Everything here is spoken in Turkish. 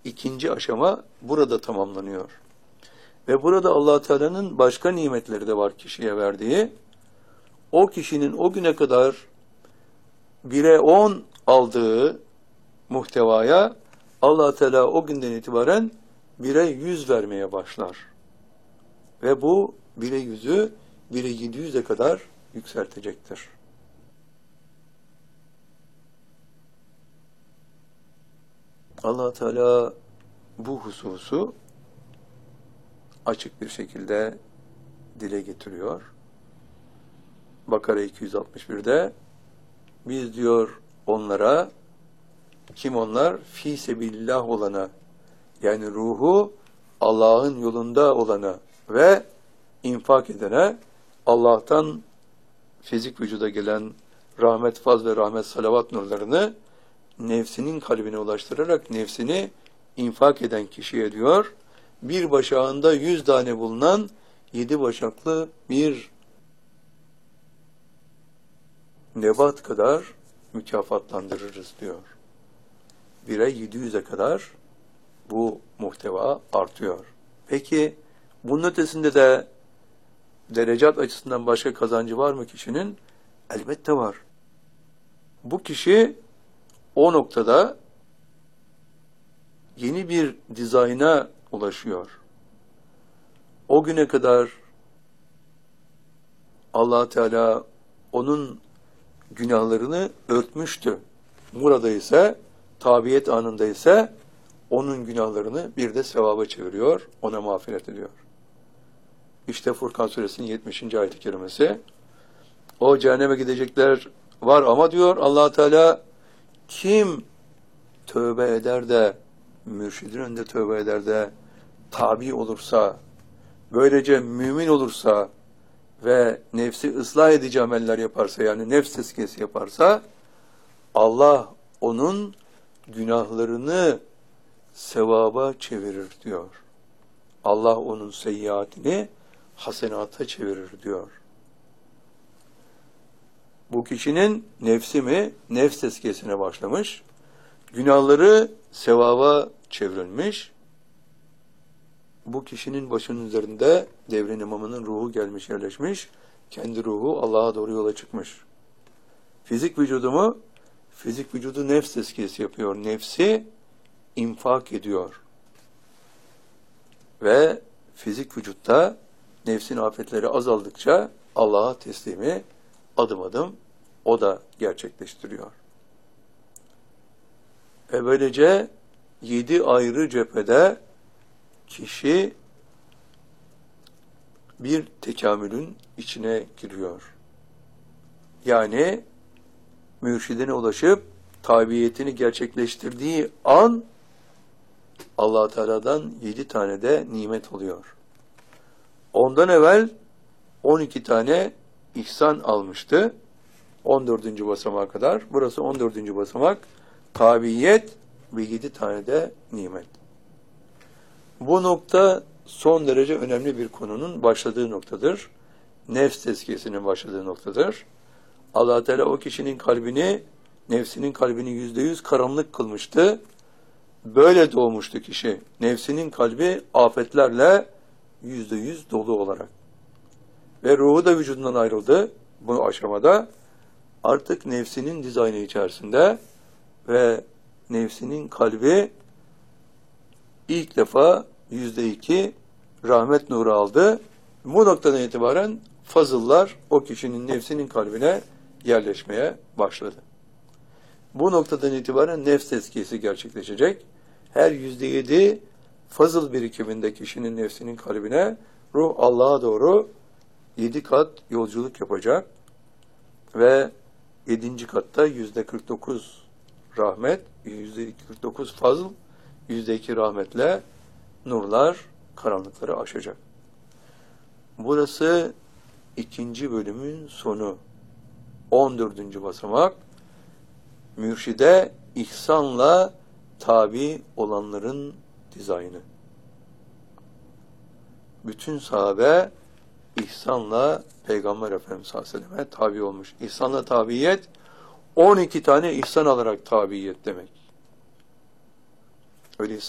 ikinci aşama burada tamamlanıyor. Ve burada Allah Teala'nın başka nimetleri de var kişiye verdiği. O kişinin o güne kadar 1'e 10 aldığı muhtevaya Allah Teala o günden itibaren 1'e 100 vermeye başlar. Ve bu 1'e 100'ü 1'e 700'e kadar yükseltecektir. Allah Teala bu hususu açık bir şekilde dile getiriyor. Bakara 261'de biz diyor onlara, kim onlar? Fî sebilillah olana, yani ruhu Allah'ın yolunda olana ve infak edene, Allah'tan fizik vücuda gelen rahmet, faz ve rahmet, salavat nurlarını nefsinin kalbine ulaştırarak nefsini infak eden kişiye diyor, bir başağında 100 tane bulunan 7 başaklı bir nebat kadar mükafatlandırırız diyor. 1'e 700'e kadar bu muhteva artıyor. Peki bunun ötesinde de derecat açısından başka kazancı var mı kişinin? Elbette var. Bu kişi o noktada yeni bir dizayna ulaşıyor. O güne kadar Allah Teala onun günahlarını örtmüştü. Burada ise, tabiyet anında ise onun günahlarını bir de sevaba çeviriyor, ona mağfiret ediyor. İşte Furkan Suresinin 70. ayet-i kerimesi. O cehenneme gidecekler var ama diyor Allah Teala, kim tövbe eder de, mürşidin önünde tövbe eder de, tabi olursa, böylece mümin olursa ve nefsi ıslah edici ameller yaparsa, yani nefs tezkiyesi yaparsa, Allah onun günahlarını sevaba çevirir diyor. Allah onun seyyiatini hasenata çevirir diyor. Bu kişinin nefsi mi? Nefs tezkiyesine başlamış. Günahları sevaba çevrilmiş. Bu kişinin başının üzerinde devrin imamının ruhu gelmiş, yerleşmiş. Kendi ruhu Allah'a doğru yola çıkmış. Fizik vücudu mu? Fizik vücudu nefs tezkiyesi yapıyor. Nefsi infak ediyor. Ve fizik vücutta nefsin afetleri azaldıkça Allah'a teslimi adım adım o da gerçekleştiriyor. Ve böylece 7 ayrı cephede kişi bir tekamülün içine giriyor. Yani mürşidine ulaşıp tabiyetini gerçekleştirdiği an Allah Teala'dan 7 tane de nimet oluyor. Ondan evvel 12 tane ihsan almıştı. 14. basamağa kadar. Burası 14. basamak. Tabiyet ve 7 tane de nimet. Bu nokta son derece önemli bir konunun başladığı noktadır. Nefs tezkiyesinin başladığı noktadır. Allah Teala o kişinin kalbini, nefsinin kalbini %100 karanlık kılmıştı. Böyle doğmuştu kişi. Nefsinin kalbi afetlerle %100 dolu olarak. Ve ruhu da vücudundan ayrıldı bu aşamada. Artık nefsinin dizaynı içerisinde ve nefsinin kalbi ilk defa %2 rahmet nuru aldı. Bu noktadan itibaren fazıllar o kişinin nefsinin kalbine yerleşmeye başladı. Bu noktadan itibaren nefs tezkiyesi gerçekleşecek. Her %7 fazıl birikiminde kişinin nefsinin kalbine ruh Allah'a doğru 7 kat yolculuk yapacak ve 7. katta %49 rahmet, %49 fazıl, %2 rahmetle nurlar karanlıkları aşacak. Burası 2. bölümün sonu. 14. basamak. Mürşide ihsanla tabi olanların dizaynı. Bütün sahabe ihsanla Peygamber Efendimiz sallallahu aleyhi ve selleme tabi olmuş. İhsanla tabiyet 12 tane ihsan alarak tabiyet demek. Öyleyse